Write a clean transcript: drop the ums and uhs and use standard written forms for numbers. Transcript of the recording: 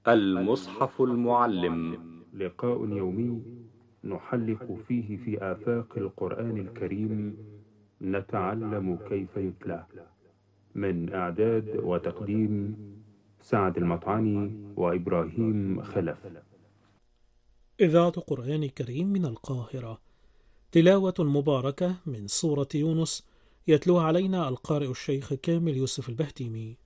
المصحف المعلم، لقاء يومي نحلق فيه في آفاق القرآن الكريم، نتعلم كيف يتلى. من إعداد وتقديم سعد المطعني وإبراهيم خلف. إذاعة قرآن كريم من القاهرة، تلاوة مباركة من سورة يونس، يتلوها علينا القارئ الشيخ كامل يوسف البهتيمي.